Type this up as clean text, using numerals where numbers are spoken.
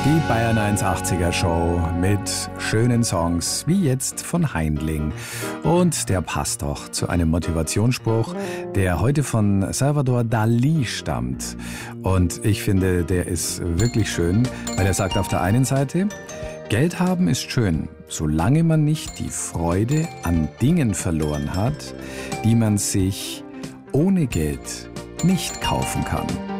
Die Bayern 180er Show mit schönen Songs, wie jetzt von Haindling. Und der passt doch zu einem Motivationsspruch, der heute von Salvador Dalí stammt. Und ich finde, der ist wirklich schön, weil er sagt auf der einen Seite, Geld haben ist schön, solange man nicht die Freude an Dingen verloren hat, die man sich ohne Geld nicht kaufen kann.